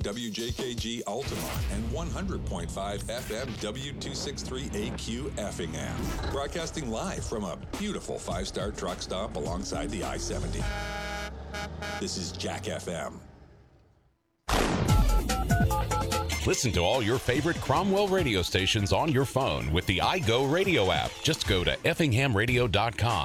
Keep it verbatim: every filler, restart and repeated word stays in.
W J K G Altamont and one hundred point five F M W two sixty-three A Q Effingham. Broadcasting live from a beautiful five-star truck stop alongside the I seventy. This is Jack F M. Listen to all your favorite Cromwell radio stations on your phone with the iGo radio app. Just go to effingham radio dot com.